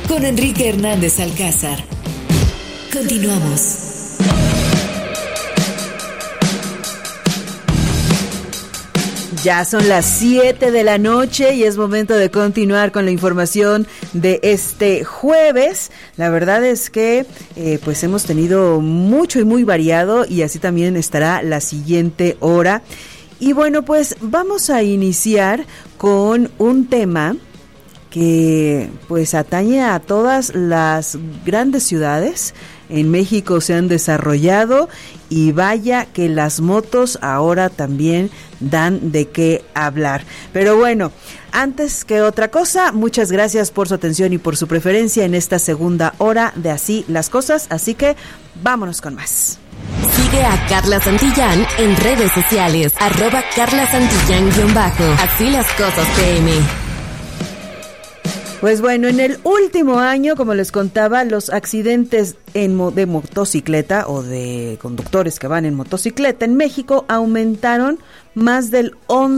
con Enrique Hernández Alcázar. Continuamos. Ya son las 7 de la noche y es momento de continuar con la información de este jueves. La verdad es que pues hemos tenido mucho y muy variado, y así también estará la siguiente hora. Y bueno, pues vamos a iniciar con un tema que pues atañe a todas las grandes ciudades. En México se han desarrollado, y vaya que las motos ahora también dan de qué hablar. Pero bueno, antes que otra cosa, muchas gracias por su atención y por su preferencia en esta segunda hora de Así las Cosas, así que vámonos con más. Sigue a Carla Santillán en redes sociales, @Carla Santillán _ Así las Cosas PM. Pues bueno, en el último año, como les contaba, los accidentes de motocicleta o de conductores que van en motocicleta en México aumentaron más del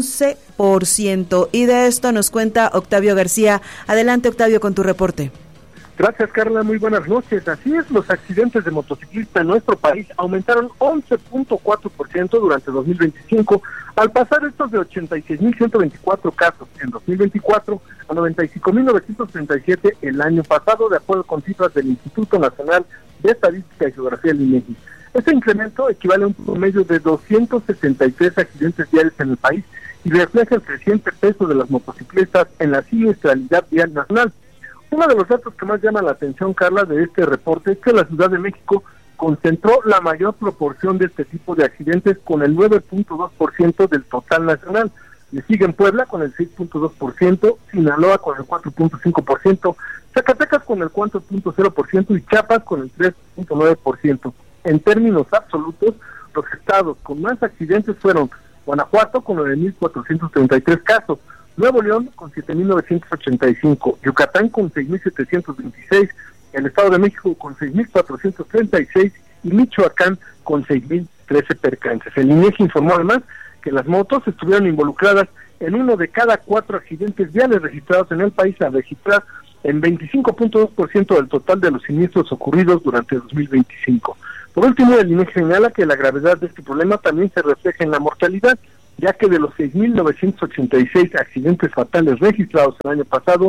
11%. Y de esto nos cuenta Octavio García. Adelante, Octavio, con tu reporte. Gracias, Carla. Muy buenas noches. Así es, los accidentes de motociclista en nuestro país aumentaron 11.4% durante 2025, al pasar estos de 86.124 casos en 2024 a 95.937 el año pasado, de acuerdo con cifras del Instituto Nacional de Estadística y Geografía del INEGI. Este incremento equivale a un promedio de 263 accidentes diarios en el país y refleja el creciente peso de las motocicletas en la siniestralidad vial nacional. Uno de los datos que más llama la atención, Carla, de este reporte es que la Ciudad de México concentró la mayor proporción de este tipo de accidentes, con el 9.2% del total nacional. Le siguen Puebla con el 6.2%, Sinaloa con el 4.5%, Zacatecas con el 4.0% y Chiapas con el 3.9%. En términos absolutos, los estados con más accidentes fueron Guanajuato con 9.433 casos, Nuevo León con 7.985, Yucatán con 6.726, el Estado de México con 6.436 y Michoacán con 6.013 percances. El INEGI informó además que las motos estuvieron involucradas en uno de cada 4 accidentes viales registrados en el país, a registrar en 25.2% del total de los siniestros ocurridos durante 2025. Por último, el INEGI señala que la gravedad de este problema también se refleja en la mortalidad, ya que de los 6.986 accidentes fatales registrados el año pasado,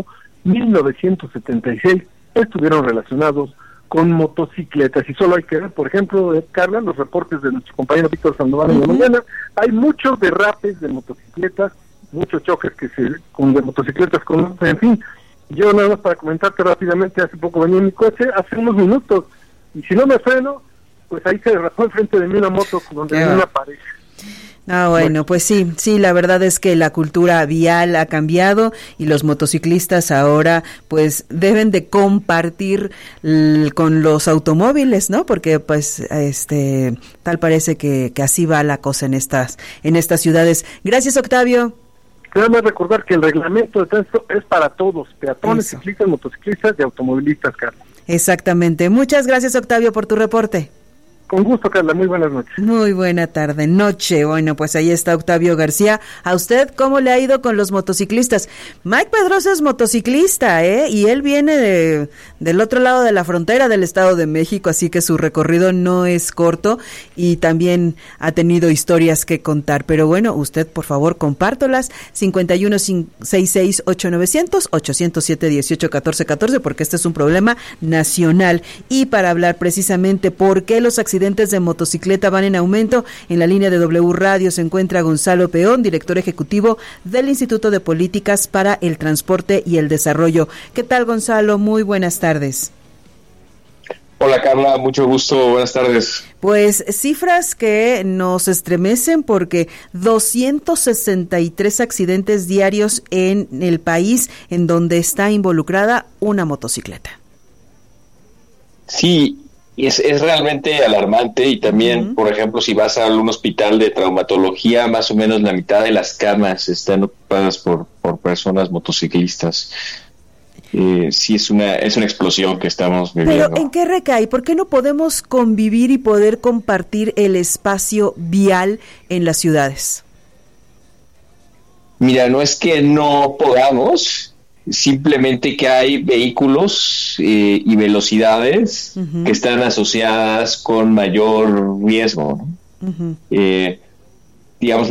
1.976 estuvieron relacionados con motocicletas. Y solo hay que ver, por ejemplo, Carla, los reportes de nuestro compañero Víctor Sandoval en la mañana. Hay muchos derrapes de motocicletas, muchos choques de motocicletas con, en fin. Yo nada más para comentarte rápidamente, hace poco venía en mi coche, hace unos minutos, y si no me freno, pues ahí se derrapó enfrente de mí una moto donde había una pareja. Ah, bueno, pues sí, la verdad es que la cultura vial ha cambiado y los motociclistas ahora pues deben de compartir con los automóviles, ¿no? Porque pues tal parece que así va la cosa en estas ciudades. Gracias, Octavio. Nada más recordar que el reglamento de tránsito es para todos, peatones, ciclistas, motociclistas y automovilistas, Carla. Exactamente. Muchas gracias, Octavio, por tu reporte. Con gusto, Carla. Muy buenas noches. Muy buena tarde, noche. Bueno, pues ahí está Octavio García. ¿A usted cómo le ha ido con los motociclistas? Mike Pedrosa es motociclista, y él viene del otro lado de la frontera del Estado de México, así que su recorrido no es corto y también ha tenido historias que contar. Pero bueno, usted, por favor, compártolas. 51668900, 807-1814-14, porque este es un problema nacional. Y para hablar precisamente por qué los accidentes de motocicleta van en aumento, en la línea de W Radio se encuentra Gonzalo Peón, director ejecutivo del Instituto de Políticas para el Transporte y el Desarrollo. ¿Qué tal, Gonzalo? Muy buenas tardes. Hola, Carla, mucho gusto, buenas tardes. Pues cifras que nos estremecen, porque 263 accidentes diarios en el país en donde está involucrada una motocicleta. Sí, es realmente alarmante, y también, por ejemplo, si vas a un hospital de traumatología, más o menos la mitad de las camas están ocupadas por personas motociclistas. Sí, es una explosión que estamos viviendo. Pero ¿en qué recae? ¿Por qué no podemos convivir y poder compartir el espacio vial en las ciudades? Mira, no es que no podamos, simplemente que hay vehículos y velocidades que están asociadas con mayor riesgo, ¿no? Digamos,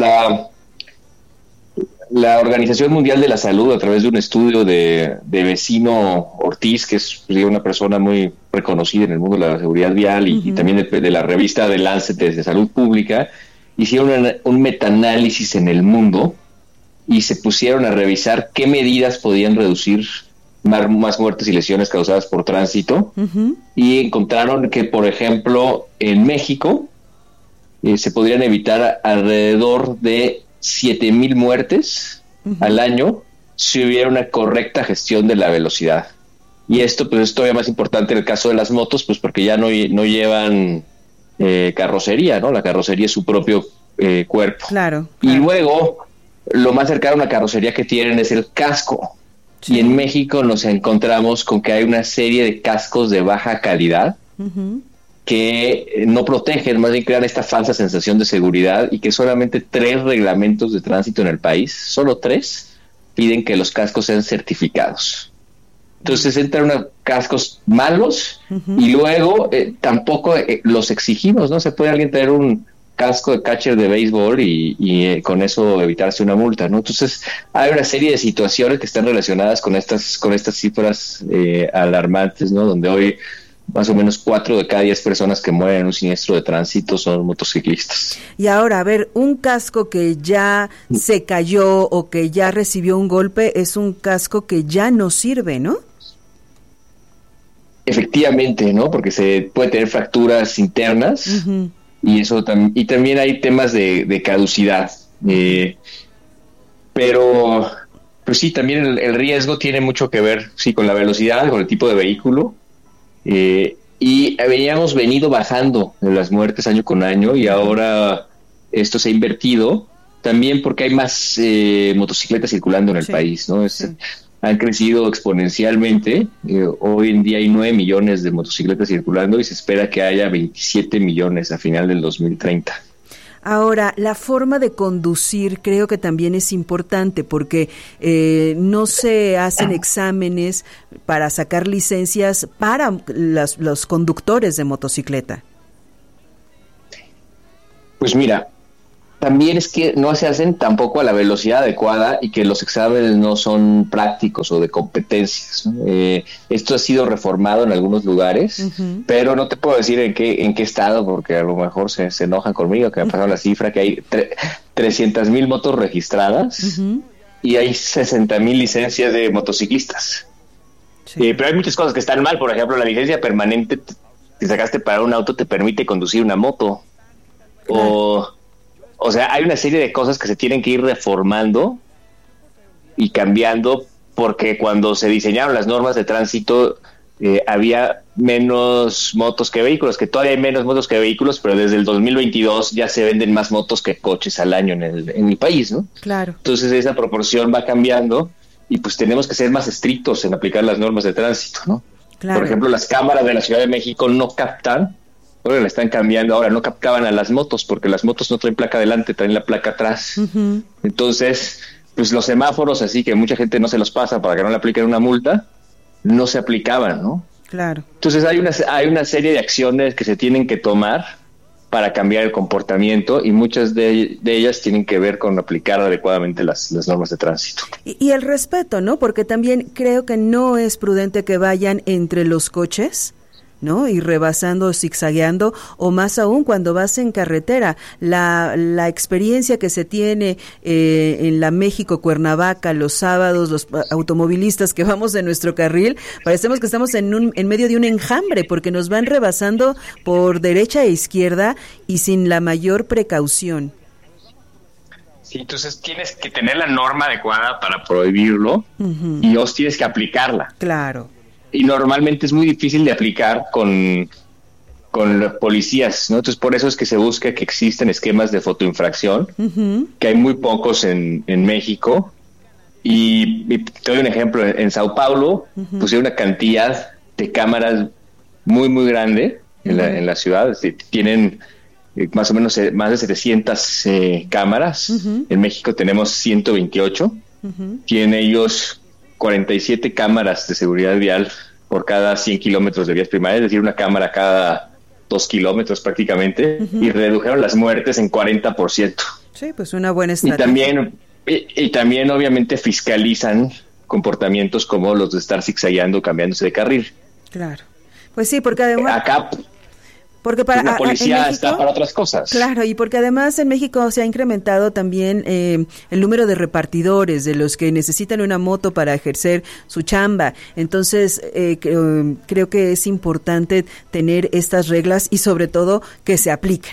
la Organización Mundial de la Salud, a través de un estudio de Vecino Ortiz, que es una persona muy reconocida en el mundo de la seguridad vial y también de la revista The Lancet de Salud Pública, hicieron un metaanálisis en el mundo y se pusieron a revisar qué medidas podían reducir más muertes y lesiones causadas por tránsito, y encontraron que, por ejemplo, en México se podrían evitar alrededor de 7,000 muertes al año si hubiera una correcta gestión de la velocidad. Y esto pues es todavía más importante en el caso de las motos, pues porque ya no llevan carrocería, ¿no? La carrocería es su propio cuerpo. Claro. Y luego, lo más cercano a una carrocería que tienen es el casco. Sí. Y en México nos encontramos con que hay una serie de cascos de baja calidad que no protegen, más bien crean esta falsa sensación de seguridad, y que solamente 3 reglamentos de tránsito en el país, solo 3, piden que los cascos sean certificados. Entonces entran unos cascos malos y luego tampoco los exigimos, ¿no? Se puede alguien tener un casco de catcher de béisbol y con eso evitarse una multa, ¿no? Entonces hay una serie de situaciones que están relacionadas con estas cifras alarmantes, ¿no? Donde hoy más o menos 4 de cada 10 personas que mueren en un siniestro de tránsito son motociclistas. Y ahora, a ver, un casco que ya se cayó o que ya recibió un golpe es un casco que ya no sirve, ¿no? Efectivamente, ¿no? Porque se puede tener fracturas internas y eso y también hay temas de caducidad. Pero pues sí, también el riesgo tiene mucho que ver, sí, con la velocidad, con el tipo de vehículo. Y habíamos venido bajando en las muertes año con año, y ahora esto se ha invertido también porque hay más motocicletas circulando en el país, ¿no? Han crecido exponencialmente. Hoy en día hay 9 millones de motocicletas circulando y se espera que haya 27 millones a final del 2030. Ahora, la forma de conducir creo que también es importante, porque no se hacen exámenes para sacar licencias para los conductores de motocicleta. Pues mira, también es que no se hacen tampoco a la velocidad adecuada y que los exámenes no son prácticos o de competencias, ¿no? Esto ha sido reformado en algunos lugares, pero no te puedo decir en qué estado, porque a lo mejor se enojan conmigo, que me pasaron la cifra, que hay 300,000 motos registradas y hay 60,000 licencias de motociclistas. Pero hay muchas cosas que están mal. Por ejemplo, la licencia permanente que sacaste para un auto te permite conducir una moto. O sea, hay una serie de cosas que se tienen que ir reformando y cambiando, porque cuando se diseñaron las normas de tránsito había menos motos que vehículos, que todavía hay menos motos que vehículos, pero desde el 2022 ya se venden más motos que coches al año en el país, ¿no? Claro. Entonces esa proporción va cambiando y pues tenemos que ser más estrictos en aplicar las normas de tránsito, ¿no? Claro. Por ejemplo, las cámaras de la Ciudad de México no captan. Ahora la están cambiando, ahora no captaban a las motos, porque las motos no traen placa adelante, traen la placa atrás. Entonces, pues los semáforos, así que mucha gente no se los pasa para que no le apliquen una multa, no se aplicaban, ¿no? Claro. Entonces hay una serie de acciones que se tienen que tomar para cambiar el comportamiento, y muchas de ellas tienen que ver con aplicar adecuadamente las normas de tránsito. Y el respeto, ¿no? Porque también creo que no es prudente que vayan entre los coches, ¿no? Y rebasando, zigzagueando, o más aún cuando vas en carretera. La experiencia que se tiene en la México-Cuernavaca los sábados, los automovilistas que vamos en nuestro carril, parecemos que estamos en medio de un enjambre, porque nos van rebasando por derecha e izquierda y sin la mayor precaución. Sí, entonces tienes que tener la norma adecuada para prohibirlo, y vos tienes que aplicarla. Claro. Y normalmente es muy difícil de aplicar con los policías, ¿no? Entonces por eso es que se busca que existen esquemas de fotoinfracción, que hay muy pocos en México. Y te doy un ejemplo: en Sao Paulo pusieron una cantidad de cámaras muy, muy grande en la ciudad. Tienen más o menos más de 700 cámaras. En México tenemos 128. Tienen ellos 47 cámaras de seguridad vial por cada 100 kilómetros de vías primarias, es decir, una cámara cada 2 kilómetros prácticamente, y redujeron las muertes en 40%. Sí, pues una buena estrategia. Y también obviamente fiscalizan comportamientos como los de estar zigzagueando, cambiándose de carril. Claro. Pues sí, porque además... Porque la policía México, está para otras cosas. Claro, y porque además en México se ha incrementado también el número de repartidores, de los que necesitan una moto para ejercer su chamba. Entonces, creo que es importante tener estas reglas y sobre todo que se apliquen.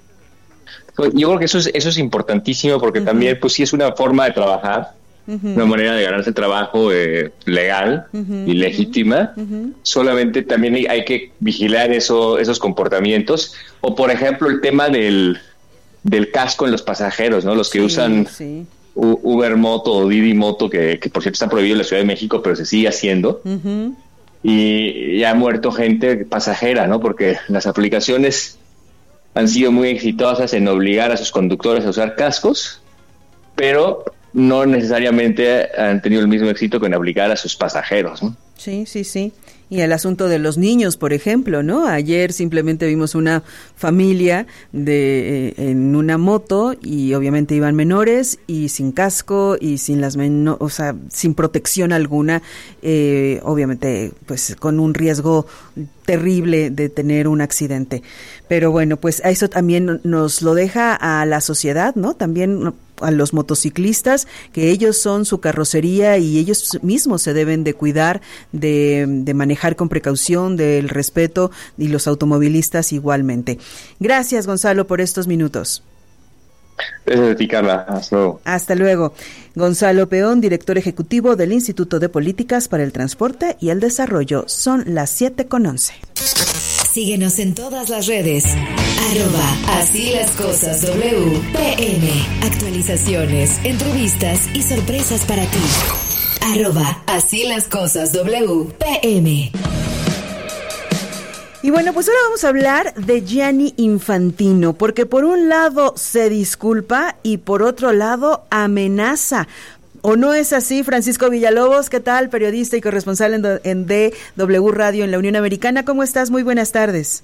Yo creo que eso es importantísimo porque también, pues sí es una forma de trabajar. Una manera de ganarse el trabajo legal y legítima. Solamente también hay que vigilar esos comportamientos. O, por ejemplo, el tema del casco en los pasajeros, ¿no? Los que usan Uber Moto o Didi Moto, que por cierto está prohibido en la Ciudad de México, pero se sigue haciendo. Y ya ha muerto gente pasajera, ¿no? Porque las aplicaciones han sido muy exitosas en obligar a sus conductores a usar cascos, pero no necesariamente han tenido el mismo éxito que en obligar a sus pasajeros, ¿no? Sí. Y el asunto de los niños, por ejemplo, ¿no? Ayer simplemente vimos una familia en una moto y obviamente iban menores y sin casco y sin sin protección alguna, obviamente pues con un riesgo terrible de tener un accidente. Pero bueno, pues eso también nos lo deja a la sociedad, ¿no? También a los motociclistas, que ellos son su carrocería y ellos mismos se deben de cuidar, de manejar con precaución, del respeto, y los automovilistas igualmente. Gracias, Gonzalo, por estos minutos. Gracias a ti, Carla. Hasta luego. Hasta luego. Gonzalo Peón, director ejecutivo del Instituto de Políticas para el Transporte y el Desarrollo. Son las 7:11. Síguenos en todas las redes. @Así las cosas WPM. Actualizaciones, entrevistas y sorpresas para ti. @Así las cosas WPM. Y bueno, pues ahora vamos a hablar de Gianni Infantino, porque por un lado se disculpa y por otro lado amenaza. ¿O no es así? Francisco Villalobos, ¿qué tal? Periodista y corresponsal en DW Radio en la Unión Americana. ¿Cómo estás? Muy buenas tardes.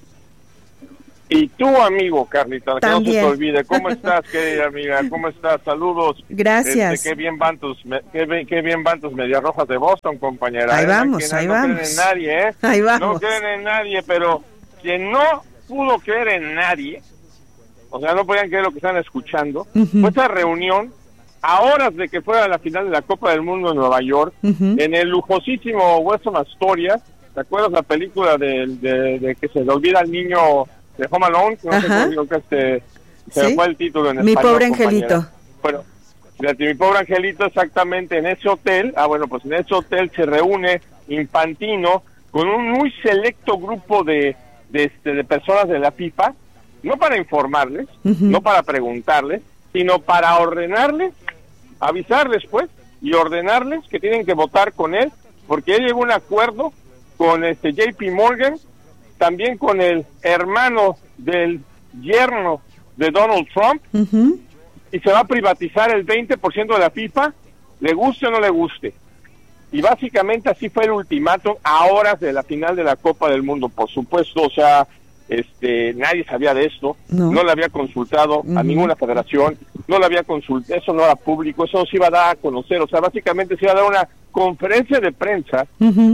Y tú, amigo, Carlita, que no se te olvide. ¿Cómo estás, querida amiga? ¿Cómo estás? Saludos. Gracias. Qué bien van tus Medias Rojas de Boston, compañera. Ahí vamos. No creen en nadie, ¿eh? Ahí vamos. No creen en nadie, pero quien no pudo creer en nadie, o sea, no podían creer lo que están escuchando, fue esa reunión a horas de que fuera la final de la Copa del Mundo en Nueva York, en el lujosísimo Weston Astoria. ¿Te acuerdas la película de que se le olvida al niño de Home Alone? No sé cómo digo que se me fue el título en español. Mi pobre angelito. Bueno, mi pobre angelito, exactamente, en ese hotel. Pues en ese hotel se reúne Infantino con un muy selecto grupo de personas de la FIFA, no para informarles, no para preguntarles, sino para ordenarles, avisarles pues, y ordenarles que tienen que votar con él, porque él llegó a un acuerdo con JP Morgan, también con el hermano del yerno de Donald Trump, y se va a privatizar el 20% de la FIFA, le guste o no le guste. Y básicamente así fue el ultimátum a horas de la final de la Copa del Mundo. Por supuesto, o sea, nadie sabía de esto, no le había consultado a ninguna federación, no le había consultado, eso no era público, eso no se iba a dar a conocer, o sea, básicamente se iba a dar una conferencia de prensa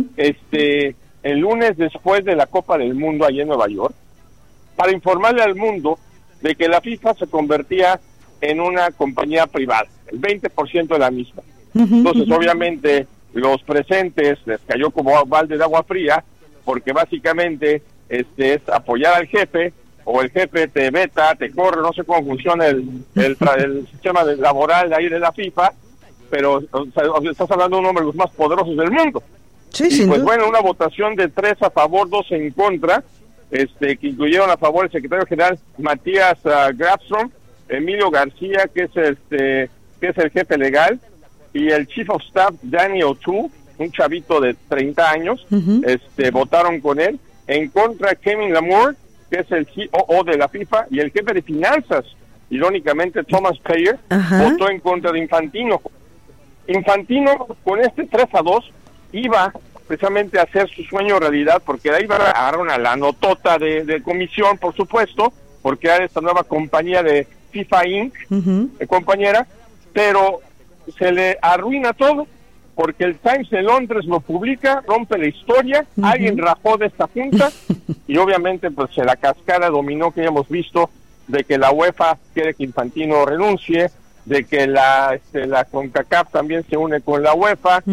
el lunes después de la Copa del Mundo allá en Nueva York, para informarle al mundo de que la FIFA se convertía en una compañía privada, el 20% de la misma. Entonces, obviamente, los presentes les cayó como balde de agua fría, porque básicamente es apoyar al jefe, o el jefe te veta, te corre, no sé cómo funciona el sistema laboral de ahí de la FIFA, pero o sea, estás hablando de un hombre de los más poderosos del mundo. Sí, y pues bueno, una votación de 3 a favor, 2 en contra, que incluyeron a favor el secretario general Matías Grafstrom, Emilio García, que es el jefe legal, y el Chief of Staff, Danny O'Toole, un chavito de 30 años, votaron con él. En contra, Kevin Lamour, que es el COO de la FIFA, y el jefe de finanzas, irónicamente, Thomas Payer, votó en contra de Infantino. Infantino, con este 3-2, iba precisamente a hacer su sueño realidad, porque de ahí va a agarrar la notota de comisión, por supuesto, porque hay esta nueva compañía de FIFA Inc., compañera, pero se le arruina todo, porque el Times de Londres lo publica, rompe la historia, alguien rajó de esta junta, y obviamente pues la cascada dominó que ya hemos visto, de que la UEFA quiere que Infantino renuncie, de que la CONCACAF también se une con la UEFA,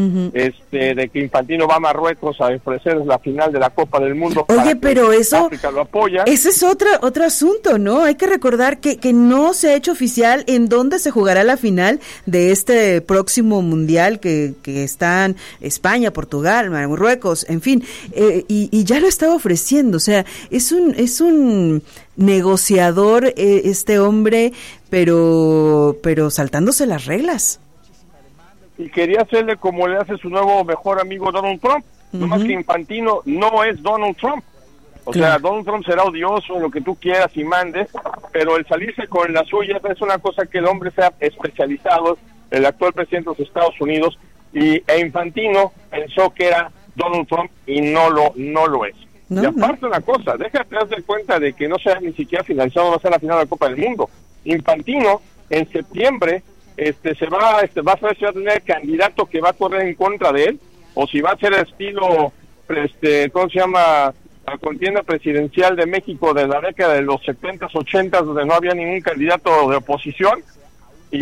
de que Infantino va a Marruecos a ofrecer la final de la Copa del Mundo. Oye, pero eso, África lo apoya. Ese es otro asunto, ¿no? Hay que recordar que no se ha hecho oficial en dónde se jugará la final de este próximo mundial que están España, Portugal, Marruecos, en fin, y ya lo estaba ofreciendo, o sea, es un negociador este hombre, pero saltándose las reglas. Y quería hacerle como le hace su nuevo mejor amigo Donald Trump, nomás que Infantino no es Donald Trump. O sea, Donald Trump será odioso, lo que tú quieras y mandes, pero el salirse con la suya es una cosa que el hombre se ha especializado, el actual presidente de los Estados Unidos, e Infantino pensó que era Donald Trump y no lo es. Y aparte una cosa, déjate dar cuenta de que no se ha ni siquiera finalizado, va a ser la final de la Copa del Mundo. Infantino en septiembre va a saber si va a tener el candidato que va a correr en contra de él, o si va a ser estilo, ¿cómo se llama? La contienda presidencial de México de la década de los 70s, 80s, donde no había ningún candidato de oposición, y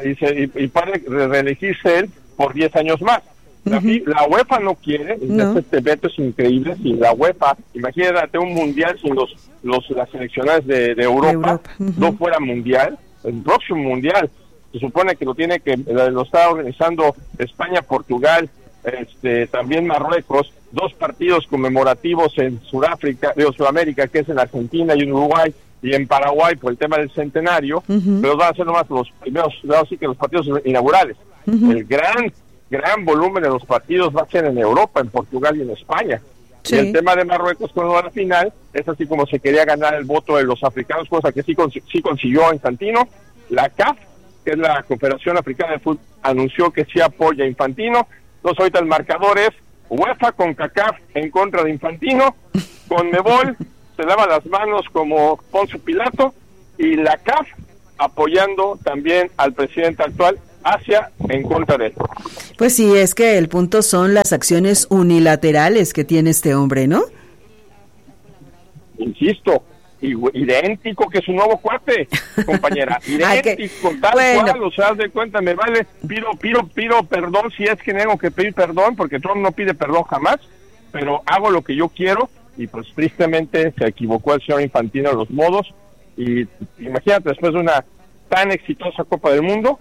para reelegirse él por 10 años más. La UEFA no quiere, este veto es increíble. Si la UEFA, imagínate un mundial sin las seleccionadas de Europa, no fuera mundial, el próximo mundial se supone que lo está organizando España, Portugal, también Marruecos, 2 partidos conmemorativos en Sudamérica, que es en Argentina y en Uruguay, y en Paraguay por el tema del centenario, pero van a ser nomás los primeros, así que los partidos inaugurales. El gran volumen de los partidos va a ser en Europa, en Portugal y en España. Sí. Y el tema de Marruecos cuando va a la final es así como se quería ganar el voto de los africanos, cosa que sí consiguió Infantino. La CAF, que es la Confederación Africana de Fútbol, anunció que sí apoya a Infantino. Entonces ahorita el marcador es UEFA con CONCACAF en contra de Infantino, CONMEBOL se lava las manos como Poncio Pilato, y la CAF apoyando también al presidente actual, Asia, en contra de él. Pues sí, es que el punto son las acciones unilaterales que tiene este hombre, ¿no? Insisto, idéntico que su nuevo cuate, compañera, idéntico, tal cual, o sea, haz de cuenta, me vale, pido perdón si es que tengo que pedir perdón, porque Trump no pide perdón jamás, pero hago lo que yo quiero, y pues tristemente se equivocó el señor Infantino en los modos, y imagínate, después de una tan exitosa Copa del Mundo,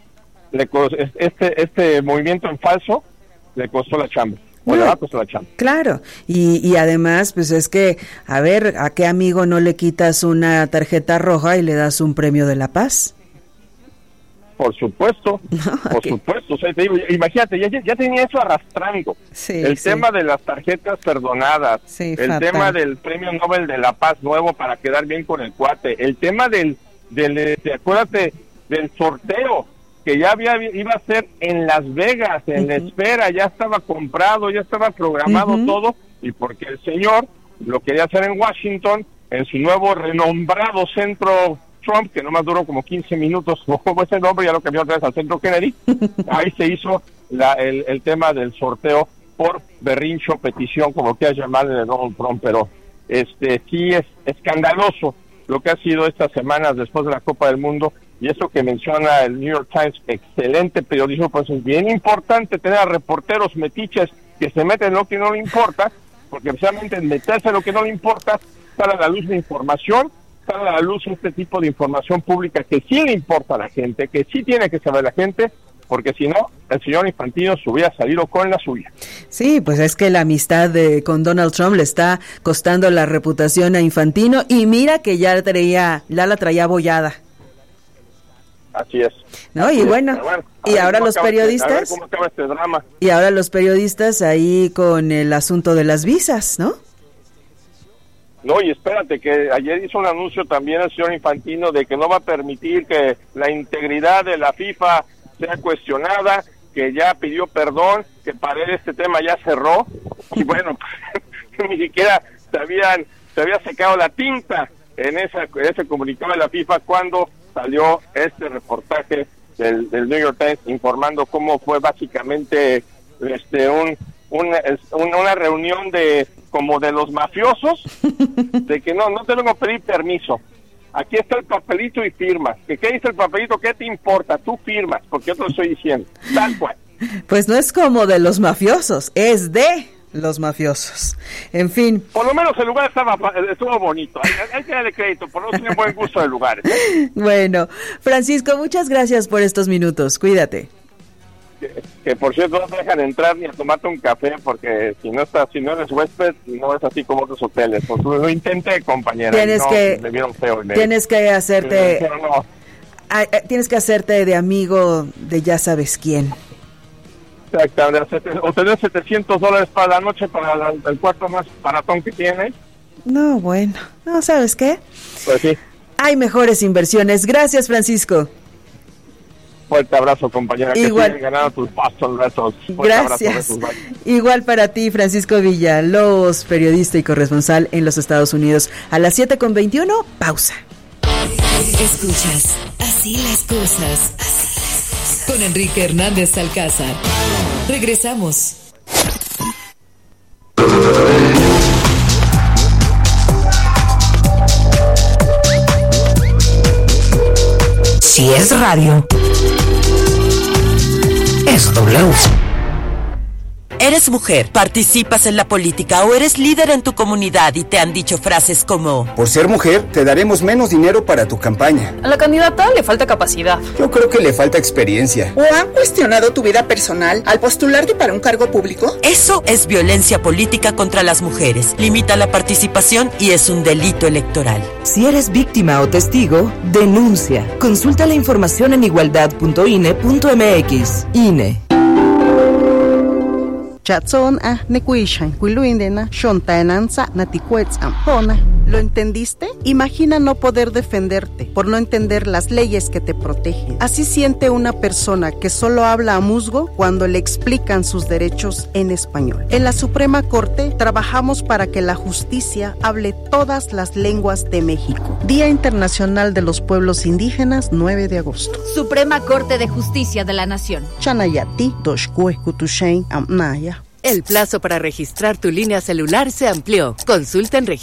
este movimiento en falso le costó la chamba. Le va a costar la chamba. Claro, y además, pues es que, a ver, ¿a qué amigo no le quitas una tarjeta roja y le das un premio de la paz? Por supuesto, por supuesto. O sea, te digo, imagínate, ya tenía eso arrastrando. Sí, el tema de las tarjetas perdonadas, el tema del premio Nobel de la Paz nuevo para quedar bien con el cuate, el tema acuérdate, del sorteo, que ya iba a ser en Las Vegas, en la espera, ya estaba comprado, ya estaba programado todo, y porque el señor lo quería hacer en Washington, en su nuevo renombrado centro Trump, que nomás duró como 15 minutos, como ese nombre, ya lo cambió otra vez al centro Kennedy, ahí se hizo el tema del sorteo por berrincho, petición, como quieras llamarle, de Donald Trump, pero sí es escandaloso lo que ha sido estas semanas después de la Copa del Mundo. Y eso que menciona el New York Times, excelente periodismo, pues es bien importante tener a reporteros metiches que se meten en lo que no le importa, porque precisamente en meterse en lo que no le importa, sale a la luz la información, sale a la luz este tipo de información pública que sí le importa a la gente, que sí tiene que saber la gente, porque si no, el señor Infantino se hubiera salido con la suya. Sí, pues es que la amistad con Donald Trump le está costando la reputación a Infantino, y mira que ya la traía bollada. Así es. No, y bueno, y ahora los periodistas. A ver cómo acaba este drama. Y ahora los periodistas ahí con el asunto de las visas, ¿no? No, y espérate, que ayer hizo un anuncio también el señor Infantino de que no va a permitir que la integridad de la FIFA sea cuestionada, que ya pidió perdón, que para él este tema ya cerró, y bueno, pues, ni siquiera se había secado la tinta en ese comunicado de la FIFA cuando salió este reportaje del New York Times informando cómo fue básicamente una reunión de como de los mafiosos, de que no te vengo a pedir permiso. Aquí está el papelito y firmas. ¿Qué dice el papelito? ¿Qué te importa? Tú firmas, porque yo te lo estoy diciendo. Tal cual. Pues no es como de los mafiosos, es de los mafiosos. En fin. Por lo menos el lugar estuvo bonito. Hay que darle crédito, por lo menos tiene buen gusto de lugares. Bueno, Francisco, muchas gracias por estos minutos. Cuídate. Que por cierto no te dejan entrar ni a tomarte un café, porque si no eres huésped, no es así como otros hoteles. Pues lo intenté, compañera. Tienes que hacerte tienes que hacerte de amigo de ya sabes quién. Exactamente, o tener $700 para la noche para el cuarto más baratón que tiene. No, bueno, no, ¿sabes qué? Pues sí. Hay mejores inversiones. Gracias, Francisco. Fuerte abrazo, compañera. Igual. Que sigan ganando tus pastos retos. Gracias. Igual para ti, Francisco Villalobos, periodista y corresponsal en los Estados Unidos. A las 7:21, pausa. Escuchas Así las cosas. Con Enrique Hernández Alcázar. Regresamos. Si es radio, es W. ¿Eres mujer, participas en la política o eres líder en tu comunidad y te han dicho frases como: por ser mujer, te daremos menos dinero para tu campaña? A la candidata le falta capacidad. Yo creo que le falta experiencia. ¿O han cuestionado tu vida personal al postularte para un cargo público? Eso es violencia política contra las mujeres. Limita la participación y es un delito electoral. Si eres víctima o testigo, denuncia. Consulta la información en igualdad.ine.mx. INE. Chatson nekuishan kuiluindena shontaenanza natikuetzam hona. ¿Lo entendiste? Imagina no poder defenderte por no entender las leyes que te protegen. Así siente una persona que solo habla a musgo cuando le explican sus derechos en español. En la Suprema Corte trabajamos para que la justicia hable todas las lenguas de México. Día Internacional de los Pueblos Indígenas, 9 de agosto. Suprema Corte de Justicia de la Nación. Chanayati doshkue kutushain amnaya. El plazo para registrar tu línea celular se amplió. Consulta en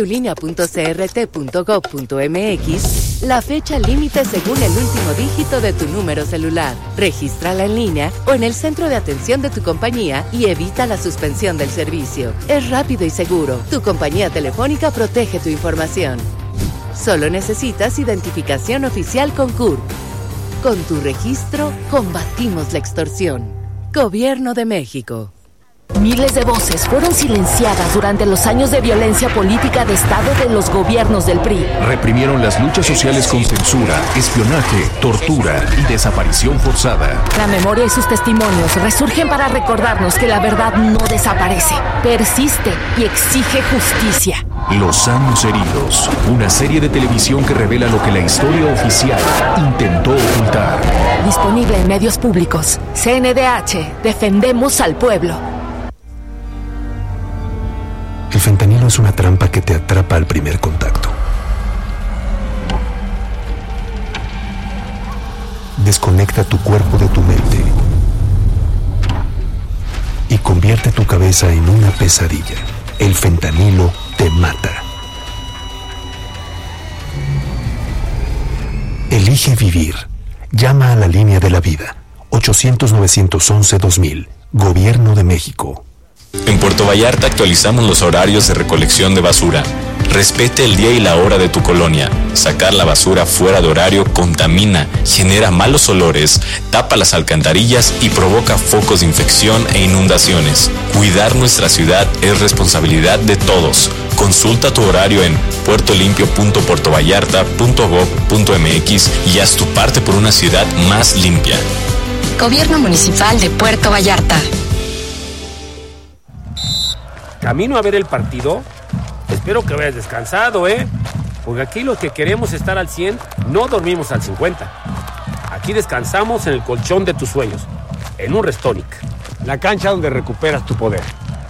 registratulinea.crt.gov.mx la fecha límite según el último dígito de tu número celular. Regístrala en línea o en el centro de atención de tu compañía y evita la suspensión del servicio. Es rápido y seguro. Tu compañía telefónica protege tu información. Solo necesitas identificación oficial con CURP. Con tu registro, combatimos la extorsión. Gobierno de México. Miles de voces fueron silenciadas durante los años de violencia política de Estado de los gobiernos del PRI. Reprimieron las luchas sociales con censura, espionaje, tortura y desaparición forzada. La memoria y sus testimonios resurgen para recordarnos que la verdad no desaparece, persiste y exige justicia. Los años heridos, una serie de televisión que revela lo que la historia oficial intentó ocultar. Disponible en medios públicos. CNDH, defendemos al pueblo. El fentanilo es una trampa que te atrapa al primer contacto. Desconecta tu cuerpo de tu mente y convierte tu cabeza en una pesadilla. El fentanilo te mata. Elige vivir. Llama a la línea de la vida. 800-911-2000. Gobierno de México. En Puerto Vallarta actualizamos los horarios de recolección de basura. Respete el día y la hora de tu colonia. Sacar la basura fuera de horario contamina, genera malos olores, tapa las alcantarillas y provoca focos de infección e inundaciones. Cuidar nuestra ciudad es responsabilidad de todos. Consulta tu horario en puertolimpio.puertovallarta.gov.mx y haz tu parte por una ciudad más limpia. Gobierno Municipal de Puerto Vallarta. ¿Camino a ver el partido? Espero que vayas descansado, porque aquí los que queremos estar al 100 no dormimos al 50. Aquí descansamos en el colchón de tus sueños. en un Restonic. La cancha donde recuperas tu poder.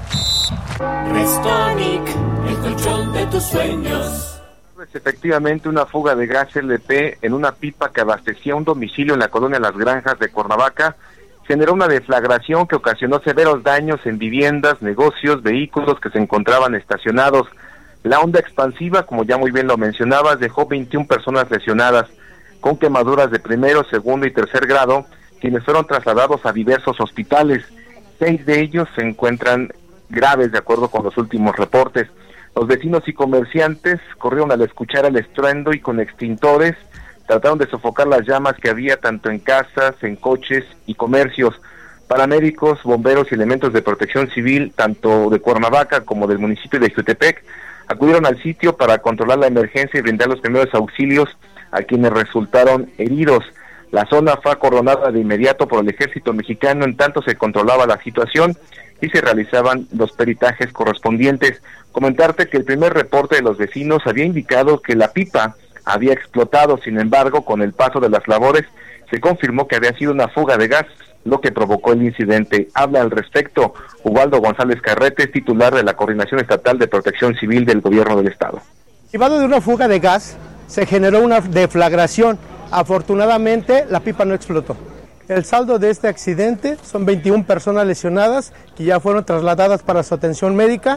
Restonic, el colchón de tus sueños. Efectivamente, una fuga de gas LP en una pipa que abastecía un domicilio en la colonia Las Granjas de Cuernavaca generó una deflagración que ocasionó severos daños en viviendas, negocios, vehículos que se encontraban estacionados. La onda expansiva, como ya muy bien lo mencionabas, dejó 21 personas lesionadas con quemaduras de primero, segundo y tercer grado, quienes fueron trasladados a diversos hospitales. 6 de ellos se encuentran graves, de acuerdo con los últimos reportes. Los vecinos y comerciantes corrieron al escuchar el estruendo y con extintores trataron de sofocar las llamas que había tanto en casas, en coches y comercios. Paramédicos, bomberos y elementos de protección civil, tanto de Cuernavaca como del municipio de Ixtepec, acudieron al sitio para controlar la emergencia y brindar los primeros auxilios a quienes resultaron heridos. La zona fue acordonada de inmediato por el ejército mexicano, en tanto se controlaba la situación y se realizaban los peritajes correspondientes. Comentarte que el primer reporte de los vecinos había indicado que la pipa había explotado. Sin embargo, con el paso de las labores se confirmó que había sido una fuga de gas, lo que provocó el incidente. Habla al respecto Ubaldo González Carrete, titular de la Coordinación Estatal de Protección Civil del Gobierno del Estado. Derivado de una fuga de gas, se generó una deflagración. Afortunadamente, la pipa no explotó. El saldo de este accidente son 21 personas lesionadas que ya fueron trasladadas para su atención médica,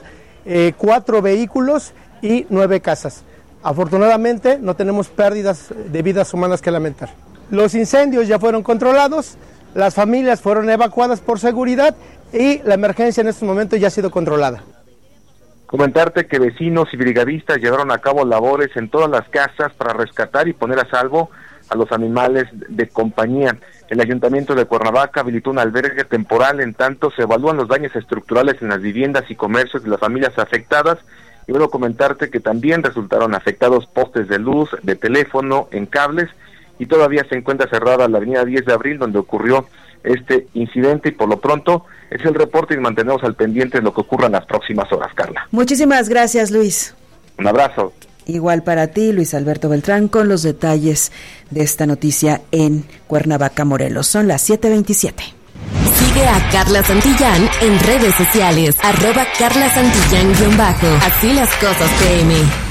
4 vehículos y 9 casas. Afortunadamente, no tenemos pérdidas de vidas humanas que lamentar. Los incendios ya fueron controlados, las familias fueron evacuadas por seguridad y la emergencia en estos momentos ya ha sido controlada. Comentarte que vecinos y brigadistas llevaron a cabo labores en todas las casas para rescatar y poner a salvo a los animales de compañía. El Ayuntamiento de Cuernavaca habilitó un albergue temporal, en tanto se evalúan los daños estructurales en las viviendas y comercios de las familias afectadas. Y luego comentarte que también resultaron afectados postes de luz, de teléfono, en cables, y todavía se encuentra cerrada la avenida 10 de abril donde ocurrió este incidente, y por lo pronto es el reporte y mantenemos al pendiente de lo que ocurra en las próximas horas, Carla. Muchísimas gracias, Luis. Un abrazo. Igual para ti, Luis Alberto Beltrán, con los detalles de esta noticia en Cuernavaca, Morelos. Son las 7:27. Sigue a Carla Santillán en redes sociales, @Carla Santillán_. Así las cosas PM.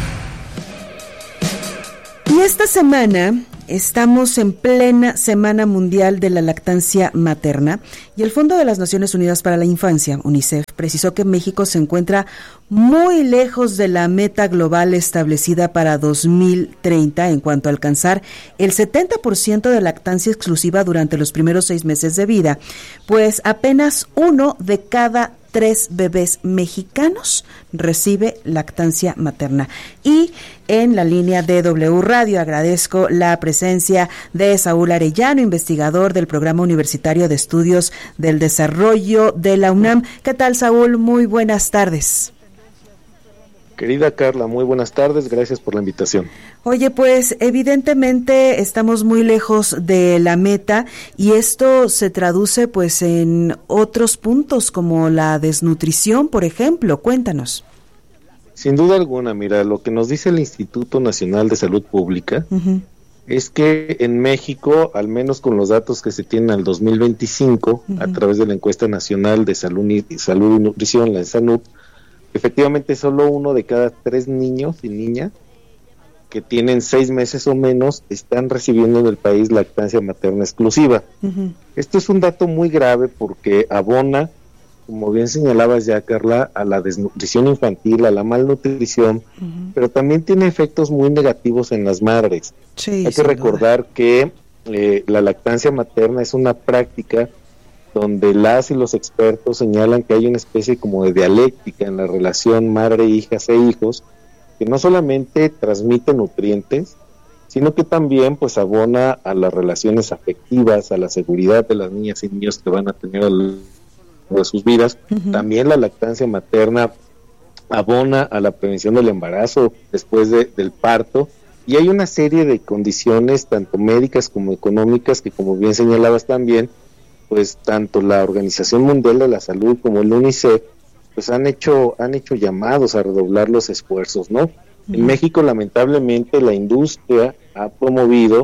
Y esta semana estamos en plena Semana Mundial de la Lactancia Materna y el Fondo de las Naciones Unidas para la Infancia, UNICEF, precisó que México se encuentra muy lejos de la meta global establecida para 2030 en cuanto a alcanzar el 70% de lactancia exclusiva durante los primeros 6 meses de vida, pues apenas 1 de cada 3 bebés mexicanos recibe lactancia materna. Y en la línea de W Radio agradezco la presencia de Saúl Arellano, investigador del Programa Universitario de Estudios del Desarrollo de la UNAM. ¿Qué tal, Saúl? Muy buenas tardes. Querida Carla, muy buenas tardes, gracias por la invitación. Oye, pues evidentemente estamos muy lejos de la meta y esto se traduce pues en otros puntos como la desnutrición, por ejemplo. Cuéntanos. Sin duda alguna, mira, lo que nos dice el Instituto Nacional de Salud Pública es que en México, al menos con los datos que se tienen al 2025, a través de la encuesta nacional de salud y nutrición, la ESANUD, efectivamente solo 1 de cada 3 niños y niñas que tienen 6 meses o menos están recibiendo en el país lactancia materna exclusiva. Esto es un dato muy grave porque abona, como bien señalabas ya, Carla, a la desnutrición infantil, a la malnutrición, pero también tiene efectos muy negativos en las madres. Sí, hay que recordar que la lactancia materna es una práctica donde las y los expertos señalan que hay una especie como de dialéctica en la relación madre-hijas e hijos, que no solamente transmite nutrientes, sino que también pues abona a las relaciones afectivas, a la seguridad de las niñas y niños que van a tener a lo largo de sus vidas. También la lactancia materna abona a la prevención del embarazo después del parto, y hay una serie de condiciones tanto médicas como económicas que, como bien señalabas también, pues tanto la Organización Mundial de la Salud como el UNICEF pues han hecho llamados a redoblar los esfuerzos, ¿no? En México, lamentablemente, la industria ha promovido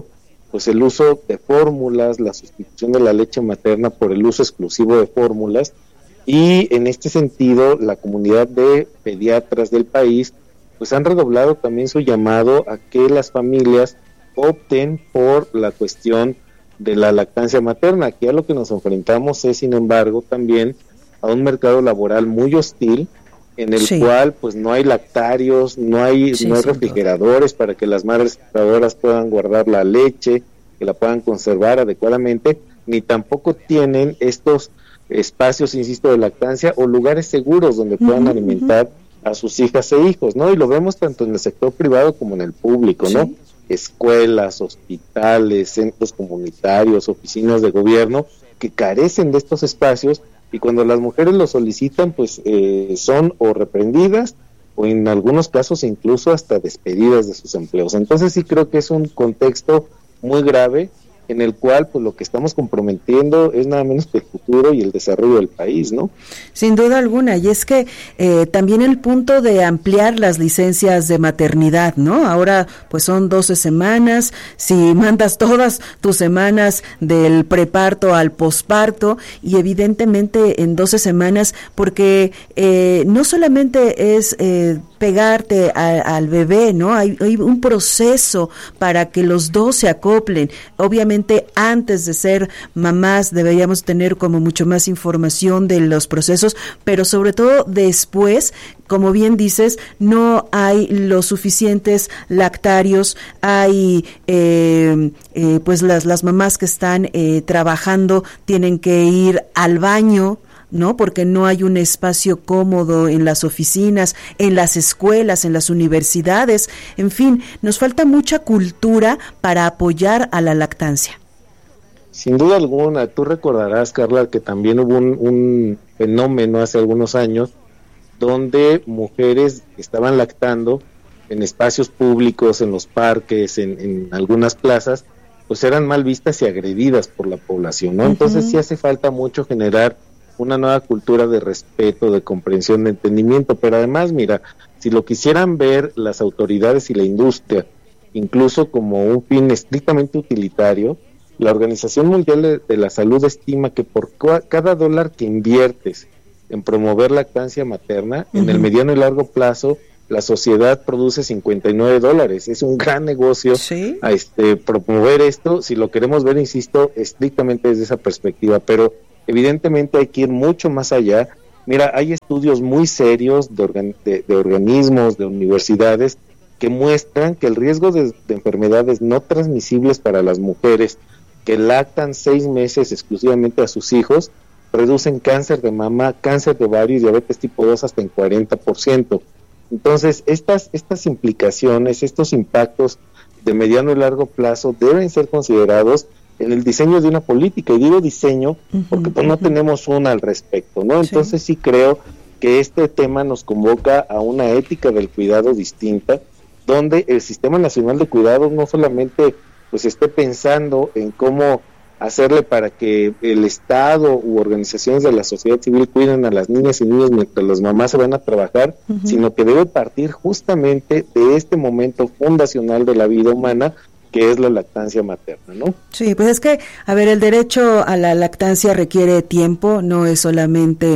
pues el uso de fórmulas, la sustitución de la leche materna por el uso exclusivo de fórmulas, y en este sentido la comunidad de pediatras del país pues han redoblado también su llamado a que las familias opten por la cuestión de la lactancia materna. Aquí a lo que nos enfrentamos es, sin embargo, también a un mercado laboral muy hostil, en el cual pues no hay lactarios, no hay refrigeradores para que las madres trabajadoras puedan guardar la leche, que la puedan conservar adecuadamente, ni tampoco tienen estos espacios, insisto, de lactancia o lugares seguros donde puedan alimentar a sus hijas e hijos, ¿no? Y lo vemos tanto en el sector privado como en el público, ¿no? Escuelas, hospitales, centros comunitarios, oficinas de gobierno que carecen de estos espacios, y cuando las mujeres lo solicitan, pues son o reprendidas o en algunos casos incluso hasta despedidas de sus empleos. Entonces sí creo que es un contexto muy grave en el cual pues lo que estamos comprometiendo es nada menos que el futuro y el desarrollo del país, ¿no? Sin duda alguna, y es que también el punto de ampliar las licencias de maternidad, ¿no? Ahora pues son 12 semanas, si mandas todas tus semanas del preparto al posparto, y evidentemente en 12 semanas, porque no solamente es pegarte al bebé, ¿no? Hay un proceso para que los dos se acoplen. Obviamente antes de ser mamás deberíamos tener como mucho más información de los procesos, pero sobre todo después, como bien dices, no hay los suficientes lactarios, hay pues las mamás que están trabajando tienen que ir al baño, ¿no? Porque no hay un espacio cómodo en las oficinas, en las escuelas, en las universidades, en fin, nos falta mucha cultura para apoyar a la lactancia. Sin duda alguna, tú recordarás, Carla, que también hubo un fenómeno hace algunos años donde mujeres estaban lactando en espacios públicos, en los parques, en algunas plazas, pues eran mal vistas y agredidas por la población, ¿no? Entonces sí hace falta mucho generar una nueva cultura de respeto, de comprensión, de entendimiento, pero además, mira, si lo quisieran ver las autoridades y la industria, incluso como un fin estrictamente utilitario, la Organización Mundial de la Salud estima que por cada $1 que inviertes en promover lactancia materna, en el mediano y largo plazo, la sociedad produce $59. Es un gran negocio promover esto, si lo queremos ver, insisto, estrictamente desde esa perspectiva, pero evidentemente hay que ir mucho más allá. Mira, hay estudios muy serios de organismos, de universidades, que muestran que el riesgo de enfermedades no transmisibles para las mujeres que lactan 6 meses exclusivamente a sus hijos, reducen cáncer de mama, cáncer de ovario y diabetes tipo 2 hasta en 40%. Entonces, estas implicaciones, estos impactos de mediano y largo plazo deben ser considerados en el diseño de una política, y digo diseño porque pues no tenemos una al respecto, ¿no? Entonces sí creo que este tema nos convoca a una ética del cuidado distinta, donde el Sistema Nacional de Cuidados no solamente pues esté pensando en cómo hacerle para que el Estado u organizaciones de la sociedad civil cuiden a las niñas y niños mientras las mamás se van a trabajar, sino que debe partir justamente de este momento fundacional de la vida humana, que es la lactancia materna, ¿no? Sí, pues es que, a ver, el derecho a la lactancia requiere tiempo, no es solamente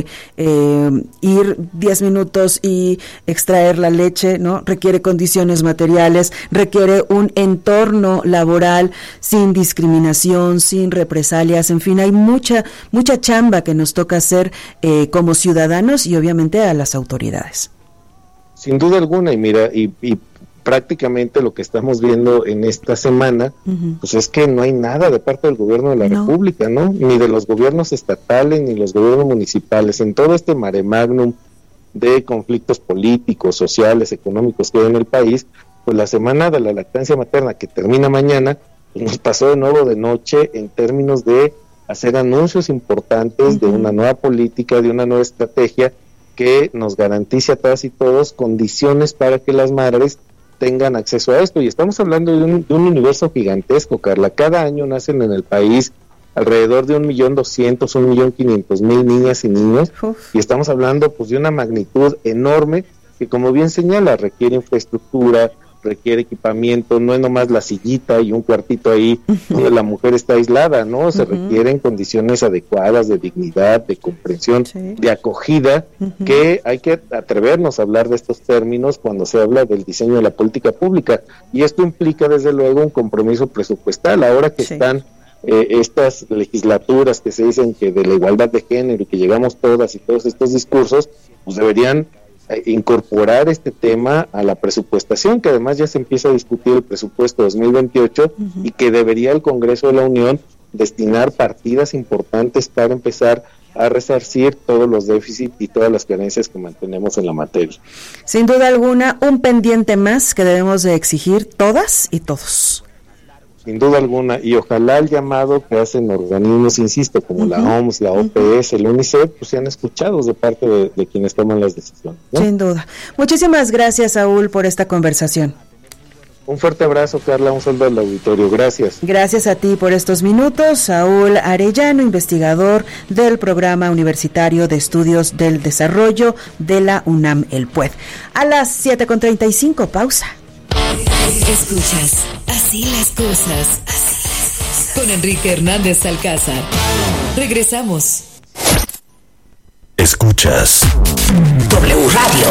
ir 10 minutos y extraer la leche, ¿no? Requiere condiciones materiales, requiere un entorno laboral sin discriminación, sin represalias, en fin, hay mucha chamba que nos toca hacer como ciudadanos y obviamente a las autoridades. Sin duda alguna, y mira, y prácticamente lo que estamos viendo en esta semana, pues es que no hay nada de parte del gobierno de la República, ¿no? Ni de los gobiernos estatales, ni los gobiernos municipales. En todo este mare magnum de conflictos políticos, sociales, económicos que hay en el país, pues la semana de la lactancia materna, que termina mañana, pues nos pasó de nuevo de noche en términos de hacer anuncios importantes de una nueva política, de una nueva estrategia que nos garantice a todas y todos condiciones para que las madres tengan acceso a esto. Y estamos hablando de un universo gigantesco, Carla. Cada año nacen en el país alrededor de 1.200.000, 1.500.000 niñas y niños, y estamos hablando pues de una magnitud enorme que, como bien señala, requiere infraestructura, requiere equipamiento, no es nomás la sillita y un cuartito ahí donde la mujer está aislada, ¿no? Se requieren condiciones adecuadas de dignidad, de comprensión, de acogida, que hay que atrevernos a hablar de estos términos cuando se habla del diseño de la política pública, y esto implica desde luego un compromiso presupuestal. Ahora que están estas legislaturas que se dicen que de la igualdad de género y que llegamos todas y todos estos discursos, pues deberían incorporar este tema a la presupuestación, que además ya se empieza a discutir el presupuesto 2028 y que debería el Congreso de la Unión destinar partidas importantes para empezar a resarcir todos los déficits y todas las carencias que mantenemos en la materia. Sin duda alguna, un pendiente más que debemos de exigir todas y todos. Sin duda alguna, y ojalá el llamado que hacen organismos, insisto, como la OMS, la OPS, el UNICEF, pues sean escuchados de parte de quienes toman las decisiones, ¿no? Sin duda. Muchísimas gracias, Saúl, por esta conversación. Un fuerte abrazo, Carla, un saludo al auditorio, gracias. Gracias a ti por estos minutos, Saúl Arellano, investigador del Programa Universitario de Estudios del Desarrollo de la UNAM, el PUED. A las 7:35, pausa. Escuchas, así las cosas, con Enrique Hernández Alcázar. Regresamos. Escuchas W Radio.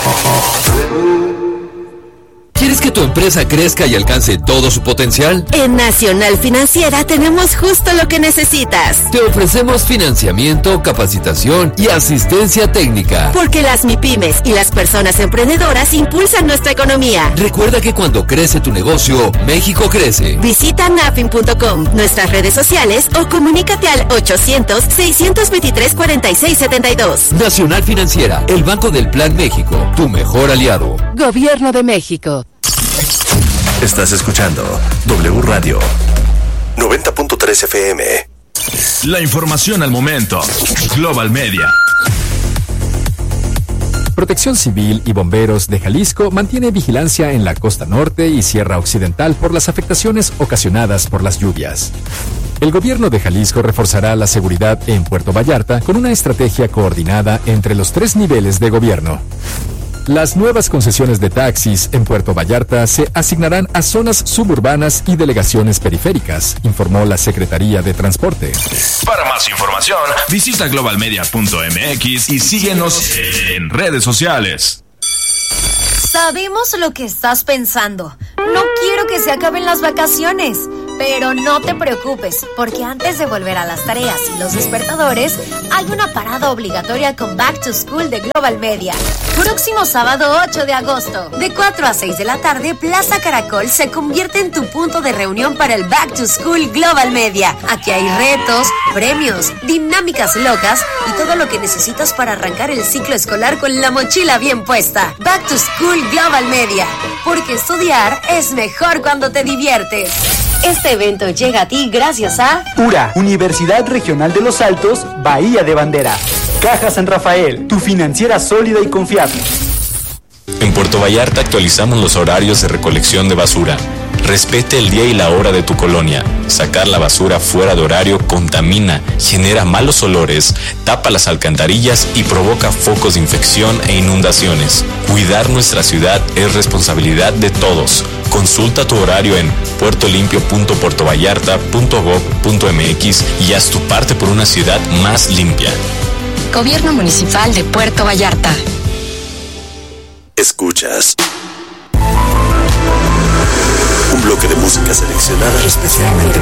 ¿Quieres que tu empresa crezca y alcance todo su potencial? En Nacional Financiera tenemos justo lo que necesitas. Te ofrecemos financiamiento, capacitación y asistencia técnica. Porque las MIPYMES y las personas emprendedoras impulsan nuestra economía. Recuerda que cuando crece tu negocio, México crece. Visita nafin.com, nuestras redes sociales o comunícate al 800-623-4672. Nacional Financiera, el Banco del Plan México, tu mejor aliado. Gobierno de México. Estás escuchando W Radio 90.3 FM. La información al momento. Global Media. Protección Civil y Bomberos de Jalisco mantiene vigilancia en la costa norte y sierra occidental por las afectaciones ocasionadas por las lluvias. El gobierno de Jalisco reforzará la seguridad en Puerto Vallarta con una estrategia coordinada entre los 3 niveles de gobierno. Las nuevas concesiones de taxis en Puerto Vallarta se asignarán a zonas suburbanas y delegaciones periféricas, informó la Secretaría de Transporte. Para más información, visita globalmedia.mx y síguenos en redes sociales. Sabemos lo que estás pensando. No quiero que se acaben las vacaciones. Pero no te preocupes, porque antes de volver a las tareas y los despertadores, hay una parada obligatoria con Back to School de Global Media. Próximo sábado 8 de agosto, de 4 a 6 de la tarde, Plaza Caracol se convierte en tu punto de reunión para el Back to School Global Media. Aquí hay retos, premios, dinámicas locas y todo lo que necesitas para arrancar el ciclo escolar con la mochila bien puesta. Back to School Global Media, porque estudiar es mejor cuando te diviertes. Este evento llega a ti gracias a URA, Universidad Regional de Los Altos, Bahía de Bandera. Caja San Rafael, tu financiera sólida y confiable. En Puerto Vallarta actualizamos los horarios de recolección de basura. Respete el día y la hora de tu colonia. Sacar la basura fuera de horario contamina, genera malos olores, tapa las alcantarillas y provoca focos de infección e inundaciones. Cuidar nuestra ciudad es responsabilidad de todos. Consulta tu horario en puertolimpio.puertovallarta.gov.mx y haz tu parte por una ciudad más limpia. Gobierno Municipal de Puerto Vallarta. Escuchas un bloque de música seleccionada especialmente